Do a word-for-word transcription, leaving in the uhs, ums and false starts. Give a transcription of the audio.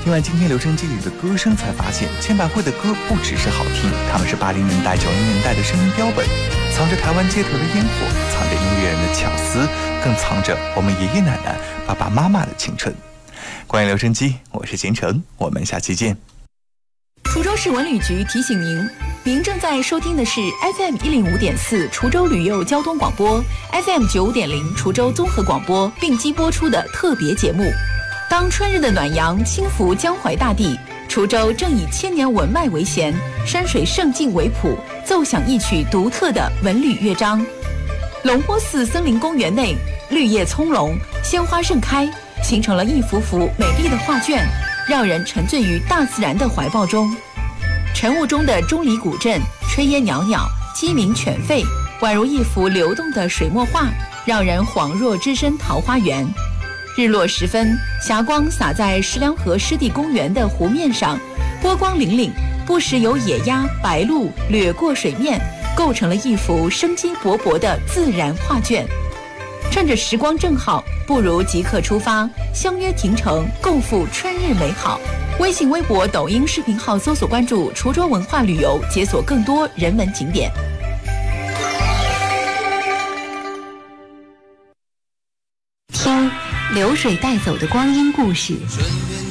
听完今天留声机里的歌声，才发现千百惠的歌不只是好听，他们是八零年代九零年代的声音标本，藏着台湾街头的烟火，藏着音乐人的巧思，更藏着我们爷爷奶奶爸爸妈妈的青春。关于留声机，我是金城，我们下期见。 滁州市文旅局提醒您，您正在收听的是 F M 一零五点四滁州旅游交通广播 ，F M 九五点零滁州综合广播并机播出的特别节目。当春日的暖阳轻拂江淮大地，滁州正以千年文脉为弦，山水胜境为谱，奏响一曲独特的文旅乐章。龙坡寺森林公园内，绿叶葱茏，鲜花盛开，形成了一幅幅美丽的画卷，让人沉醉于大自然的怀抱中。晨雾中的钟离古镇，炊烟袅袅，鸡鸣犬吠，宛如一幅流动的水墨画，让人恍若置身桃花源。日落时分，霞光洒在石梁河湿地公园的湖面上，波光粼粼，不时有野鸭、白鹭掠过水面，构成了一幅生机勃勃的自然画卷。趁着时光正好，不如即刻出发，相约亭城，共赴春日美好。微信、微博、抖音视频号搜索关注滁州文化旅游，解锁更多人文景点。听流水带走的光阴故事。